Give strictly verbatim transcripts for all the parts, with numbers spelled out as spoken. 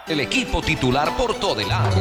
El equipo titular por Todelar.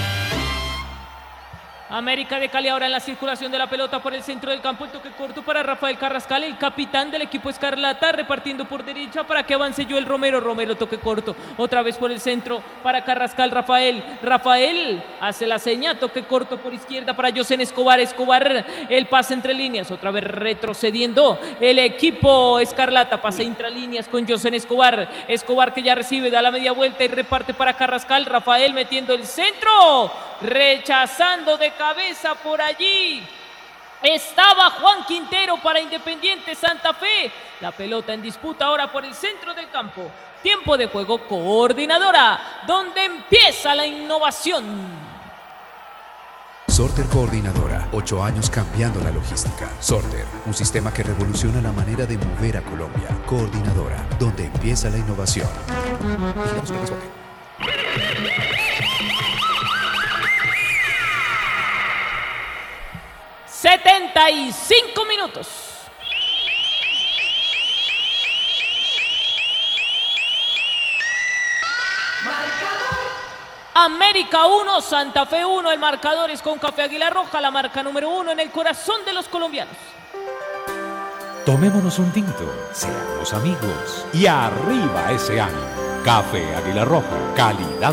América de Cali ahora en la circulación de la pelota por el centro del campo, el toque corto para Rafael Carrascal, el capitán del equipo Escarlata, repartiendo por derecha para que avance Joel Romero, Romero toque corto, otra vez por el centro para Carrascal, Rafael, Rafael hace la seña, toque corto por izquierda para Yosen Escobar, Escobar el pase entre líneas, otra vez retrocediendo el equipo Escarlata, pase intralíneas con Yosen Escobar, Escobar que ya recibe, da la media vuelta y reparte para Carrascal, Rafael metiendo el centro, rechazando de cabeza por allí estaba Juan Quintero para Independiente Santa Fe. La pelota en disputa ahora por el centro del campo. Tiempo de juego, Coordinadora, donde empieza la innovación. Sorter Coordinadora, ocho años cambiando la logística. Sorter, un sistema que revoluciona la manera de mover a Colombia. Coordinadora, donde empieza la innovación. Vigilamos que responde. setenta y cinco minutos. América uno, Santa Fe uno, el marcador es con Café Águila Roja, la marca número uno en el corazón de los colombianos. Tomémonos un tinto, seamos amigos y arriba ese ánimo. Café Águila Roja, calidad.